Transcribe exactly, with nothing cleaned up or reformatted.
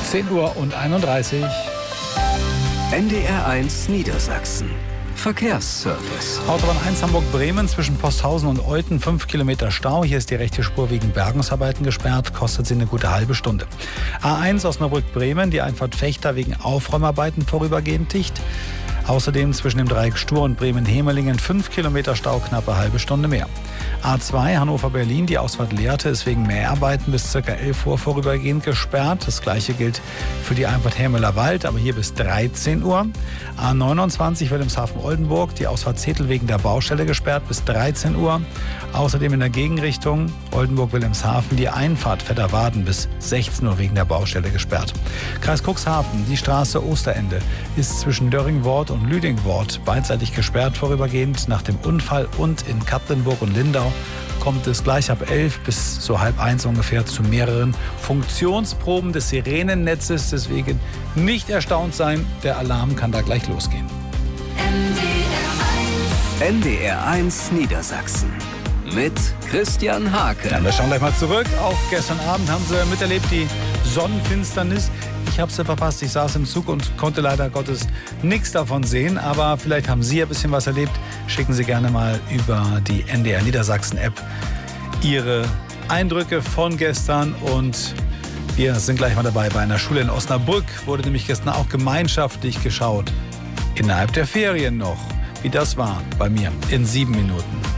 zehn Uhr und einunddreißig. N D R eins Niedersachsen. Verkehrsservice. Autobahn eins Hamburg-Bremen zwischen Posthausen und Euthen, fünf Kilometer Stau. Hier ist die rechte Spur wegen Bergungsarbeiten gesperrt, kostet sie eine gute halbe Stunde. A eins Osnabrück-Bremen, die Einfahrt Vechta wegen Aufräumarbeiten vorübergehend dicht. Außerdem zwischen dem Dreieck Stur und Bremen-Hemelingen fünf Kilometer Stau, knappe halbe Stunde mehr. A zwei Hannover-Berlin, die Ausfahrt Lehrte ist wegen Mäharbeiten bis ca. elf Uhr vorübergehend gesperrt. Das gleiche gilt für die Einfahrt Hermeler Wald, aber hier bis dreizehn Uhr. A neunundzwanzig Wilhelmshaven-Oldenburg, die Ausfahrt Zetel wegen der Baustelle gesperrt bis dreizehn Uhr. Außerdem in der Gegenrichtung Oldenburg-Wilhelmshaven die Einfahrt Vetterwaden bis sechzehn Uhr wegen der Baustelle gesperrt. Kreis Cuxhaven, die Straße Osterende ist zwischen Döringwort und Lüdingwort beidseitig gesperrt vorübergehend nach dem Unfall, und in Kaplenburg und Lindau kommt es gleich ab elf bis so halb eins ungefähr zu mehreren Funktionsproben des Sirenennetzes. Deswegen nicht erstaunt sein, der Alarm kann da gleich losgehen. N D R eins Niedersachsen mit Christian Hake. Ja, wir schauen gleich mal zurück auf gestern Abend. Haben Sie miterlebt die Sonnenfinsternis? Ich habe sie verpasst. Ich saß im Zug und konnte leider Gottes nichts davon sehen. Aber vielleicht haben Sie ein bisschen was erlebt. Schicken Sie gerne mal über die N D R Niedersachsen App Ihre Eindrücke von gestern. Und wir sind gleich mal dabei. Bei einer Schule in Osnabrück wurde nämlich gestern auch gemeinschaftlich geschaut. Innerhalb der Ferien noch. Wie das war bei mir in sieben Minuten.